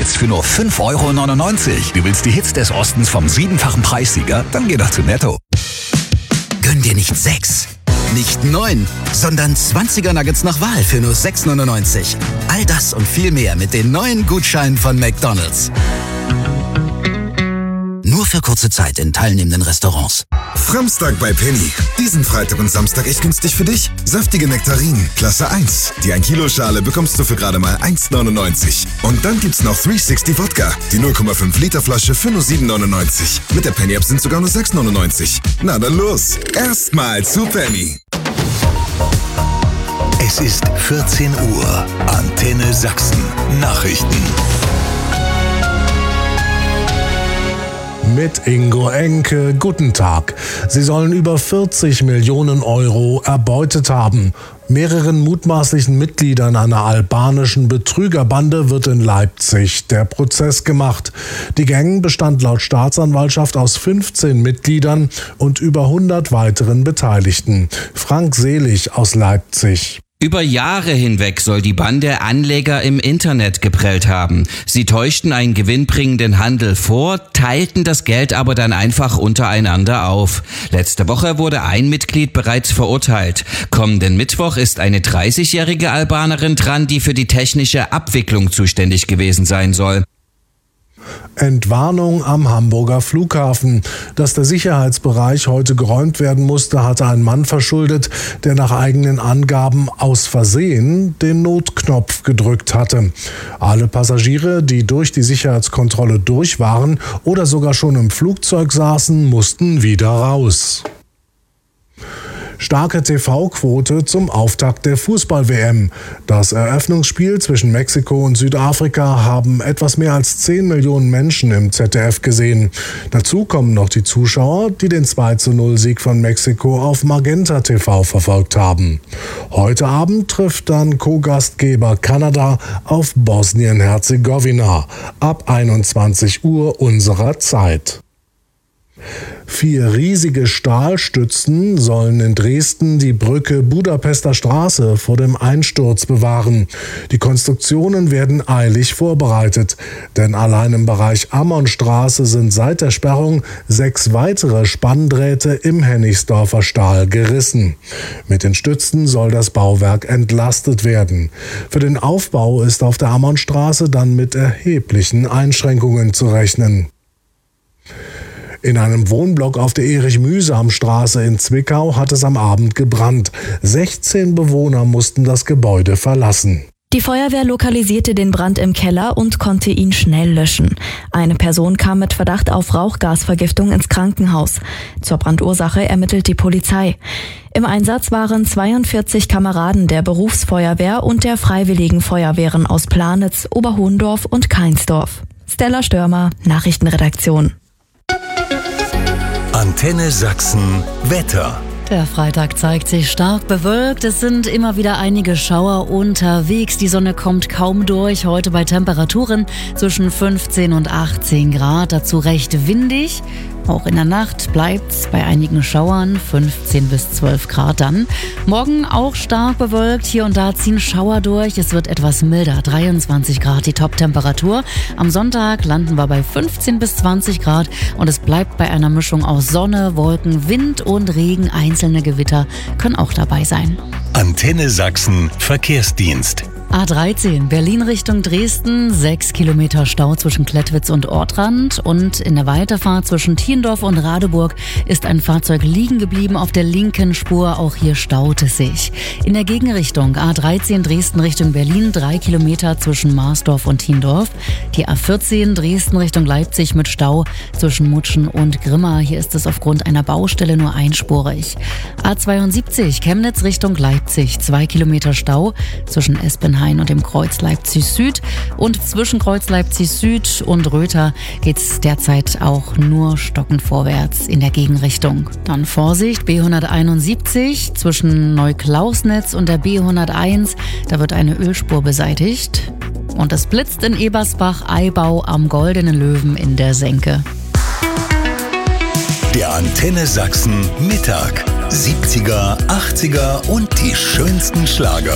jetzt für nur 5,99 €. Du willst die Hits des Ostens vom 7-fachen Preissieger? Dann geh doch zu Netto. Gönn dir nicht 6, nicht 9, sondern 20er Nuggets nach Wahl für nur 6,99 €. All das und viel mehr mit den neuen Gutscheinen von McDonald's. Nur für kurze Zeit in teilnehmenden Restaurants. Framstag bei Penny. Diesen Freitag und Samstag echt günstig für dich. Saftige Nektarinen, Klasse 1. Die 1 Kilo Schale bekommst du für gerade mal 1,99 €. Und dann gibt's noch 360 Wodka. Die 0,5 Liter Flasche für nur 7,99 €. Mit der Penny App sind sogar nur 6,99 €. Na dann los. Erstmal zu Penny. Es ist 14 Uhr. Antenne Sachsen. Nachrichten. Mit Ingo Enke, guten Tag. Sie sollen über 40 Millionen € erbeutet haben. Mehreren mutmaßlichen Mitgliedern einer albanischen Betrügerbande wird in Leipzig der Prozess gemacht. Die Gang bestand laut Staatsanwaltschaft aus 15 Mitgliedern und über 100 weiteren Beteiligten. Frank Selig aus Leipzig. Über Jahre hinweg soll die Bande Anleger im Internet geprellt haben. Sie täuschten einen gewinnbringenden Handel vor, teilten das Geld aber dann einfach untereinander auf. Letzte Woche wurde ein Mitglied bereits verurteilt. Kommenden Mittwoch ist eine 30-jährige Albanerin dran, die für die technische Abwicklung zuständig gewesen sein soll. Entwarnung am Hamburger Flughafen. Dass der Sicherheitsbereich heute geräumt werden musste, hatte ein Mann verschuldet, der nach eigenen Angaben aus Versehen den Notknopf gedrückt hatte. Alle Passagiere, die durch die Sicherheitskontrolle durch waren oder sogar schon im Flugzeug saßen, mussten wieder raus. Starke TV-Quote zum Auftakt der Fußball-WM. Das Eröffnungsspiel zwischen Mexiko und Südafrika haben etwas mehr als 10 Millionen Menschen im ZDF gesehen. Dazu kommen noch die Zuschauer, die den 2:0-Sieg von Mexiko auf Magenta TV verfolgt haben. Heute Abend trifft dann Co-Gastgeber Kanada auf Bosnien-Herzegowina ab 21 Uhr unserer Zeit. 4 riesige Stahlstützen sollen in Dresden die Brücke Budapester Straße vor dem Einsturz bewahren. Die Konstruktionen werden eilig vorbereitet, denn allein im Bereich Ammonstraße sind seit der Sperrung 6 weitere Spanndrähte im Hennigsdorfer Stahl gerissen. Mit den Stützen soll das Bauwerk entlastet werden. Für den Aufbau ist auf der Ammonstraße dann mit erheblichen Einschränkungen zu rechnen. In einem Wohnblock auf der Erich-Mühsam-Straße in Zwickau hat es am Abend gebrannt. 16 Bewohner mussten das Gebäude verlassen. Die Feuerwehr lokalisierte den Brand im Keller und konnte ihn schnell löschen. Eine Person kam mit Verdacht auf Rauchgasvergiftung ins Krankenhaus. Zur Brandursache ermittelt die Polizei. Im Einsatz waren 42 Kameraden der Berufsfeuerwehr und der Freiwilligen Feuerwehren aus Planitz, Oberhohendorf und Kainsdorf. Stella Störmer, Nachrichtenredaktion. Antenne Sachsen Wetter. Der Freitag zeigt sich stark bewölkt. Es sind immer wieder einige Schauer unterwegs. Die Sonne kommt kaum durch. Heute bei Temperaturen zwischen 15 und 18 Grad. Dazu recht windig. Auch in der Nacht bleibt es bei einigen Schauern 15 bis 12 Grad dann. Morgen auch stark bewölkt. Hier und da ziehen Schauer durch. Es wird etwas milder. 23 Grad die Top-Temperatur. Am Sonntag landen wir bei 15 bis 20 Grad. Und es bleibt bei einer Mischung aus Sonne, Wolken, Wind und Regen. Einzelne Gewitter können auch dabei sein. Antenne Sachsen Verkehrsdienst. A13 Berlin Richtung Dresden, 6 Kilometer Stau zwischen Klettwitz und Ortrand und in der Weiterfahrt zwischen Thiendorf und Radeburg ist ein Fahrzeug liegen geblieben auf der linken Spur, auch hier staut es sich. In der Gegenrichtung A13 Dresden Richtung Berlin, 3 Kilometer zwischen Marsdorf und Thiendorf. Die A14 Dresden Richtung Leipzig mit Stau zwischen Mutschen und Grimma, hier ist es aufgrund einer Baustelle nur einspurig. A72 Chemnitz Richtung Leipzig, 2 Kilometer Stau zwischen Espenhain und dem Kreuz Leipzig Süd und zwischen Kreuz Leipzig Süd und Röther geht es derzeit auch nur stockend vorwärts in der Gegenrichtung. Dann Vorsicht, B171 zwischen Neuklausnitz und der B101, da wird eine Ölspur beseitigt und es blitzt in Ebersbach-Eibau am Goldenen Löwen in der Senke. Der Antenne Sachsen Mittag. 70er, 80er und die schönsten Schlager.